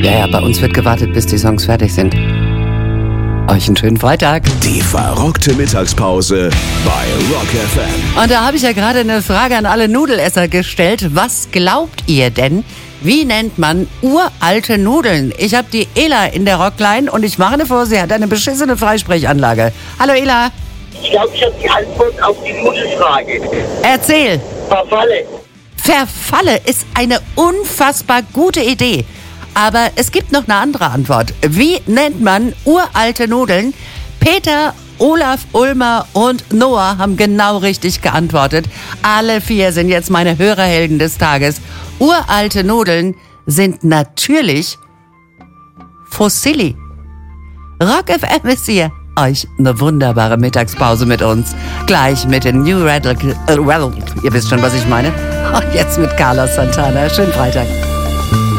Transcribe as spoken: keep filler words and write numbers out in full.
Ja, ja, bei uns wird gewartet, bis die Songs fertig sind. Euch einen schönen Freitag. Die verrockte Mittagspause bei Rock F M. Und da habe ich ja gerade eine Frage an alle Nudelesser gestellt. Was glaubt ihr denn, wie nennt man uralte Nudeln? Ich habe die Ela in der Rockline und ich warne vor, sie hat eine beschissene Freisprechanlage. Hallo Ela. Ich glaube, ich habe die Antwort auf die Nudelfrage. Erzähl. Verfalle. Verfalle ist eine unfassbar gute Idee. Aber es gibt noch eine andere Antwort. Wie nennt man uralte Nudeln? Peter, Olaf, Ulmer und Noah haben genau richtig geantwortet. Alle vier sind jetzt meine Hörerhelden des Tages. Uralte Nudeln sind natürlich Fossili. Rock F M ist hier. Euch eine wunderbare Mittagspause mit uns. Gleich mit den New Radical... Äh, well, ihr wisst schon, was ich meine. Und jetzt mit Carlos Santana. Schönen Freitag.